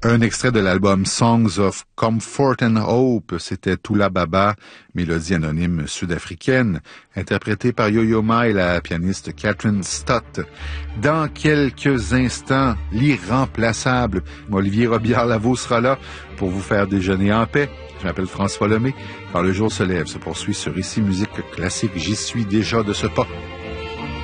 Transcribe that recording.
Un extrait de l'album Songs of Comfort and Hope, c'était Tula Baba, mélodie anonyme sud-africaine, interprétée par Yo-Yo Ma et la pianiste Catherine Stott. Dans quelques instants, l'irremplaçable Olivier Robillard-Lavaux sera là pour vous faire déjeuner en paix. Je m'appelle François Lemay. Quand le jour se lève se poursuit sur Ici Musique Classique. J'y suis déjà de ce pas.